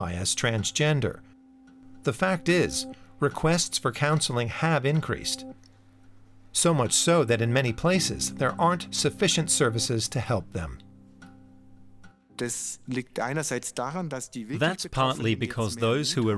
as transgender. The fact is, requests for counseling have increased. So much so that in many places there aren't sufficient services to help them. That's partly because those who were